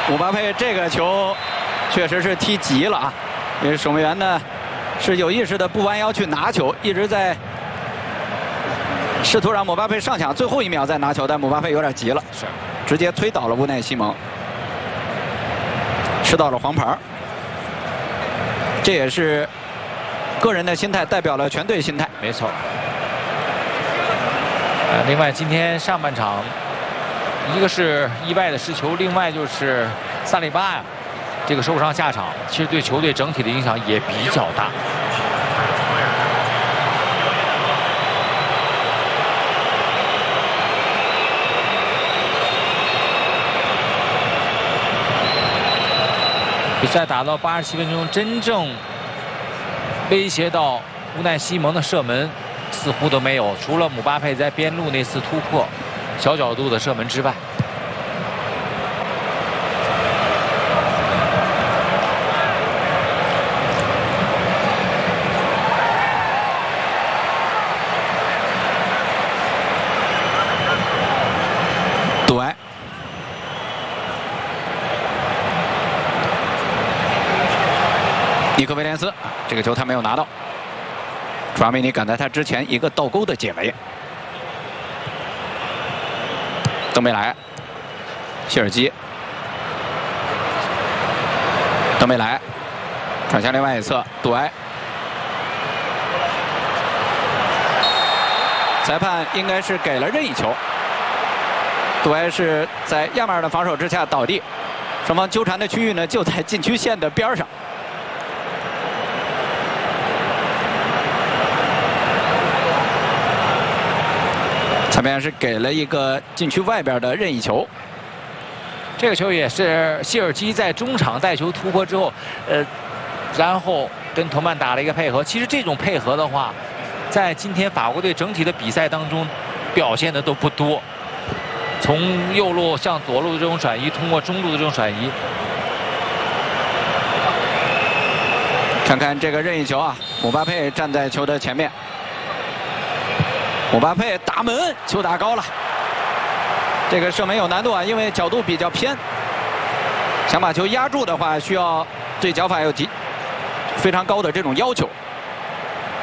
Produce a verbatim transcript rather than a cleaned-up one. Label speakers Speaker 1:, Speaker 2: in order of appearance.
Speaker 1: 姆巴佩这个球确实是踢急了啊，因为守门员呢是有意识的不弯腰去拿球，一直在试图让姆巴佩上抢，最后一秒再拿球，但姆巴佩有点急了，
Speaker 2: 是
Speaker 1: 直接推倒了乌奈西蒙，吃到了黄牌。这也是个人的心态代表了全队心态。
Speaker 2: 没错。呃，另外今天上半场，一个是意外的失球，另外就是萨利巴呀，这个受伤下场，其实对球队整体的影响也比较大。比赛打到八十七分钟，真正威胁到乌奈西蒙的射门似乎都没有，除了姆巴佩在边路那次突破小角度的射门之外。
Speaker 1: 杜埃。尼克威廉斯，这个球他没有拿到。楚阿梅尼赶在他之前一个倒钩的解围。登贝莱，谢尔基，登贝莱转向另外一侧，杜埃。裁判应该是给了任意球。杜埃是在亚马尔的防守之下倒地，双方纠缠的区域呢就在禁区线的边上。裁判是给了一个禁区外边的任意球。
Speaker 2: 这个球也是谢尔基在中场带球突破之后，呃，然后跟同伴打了一个配合。其实这种配合的话，在今天法国队整体的比赛当中表现的都不多。从右路向左路的这种转移，通过中路的这种转移。
Speaker 1: 看看这个任意球啊，姆巴佩站在球的前面。姆巴佩打门，球打高了。这个射门有难度啊，因为角度比较偏。想把球压住的话，需要对脚法有极非常高的这种要求。